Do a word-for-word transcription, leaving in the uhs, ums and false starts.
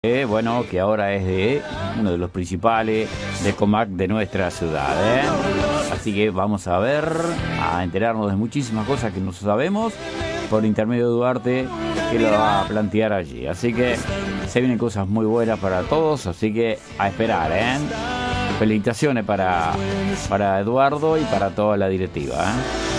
Eh, bueno, que ahora es de uno de los principales de Comac de nuestra ciudad, ¿eh? Así que vamos a ver, a enterarnos de muchísimas cosas que no sabemos por intermedio de Duarte, que lo va a plantear allí. Así que se vienen cosas muy buenas para todos, así que a esperar, ¿eh? Felicitaciones para, para Eduardo y para toda la directiva, ¿eh?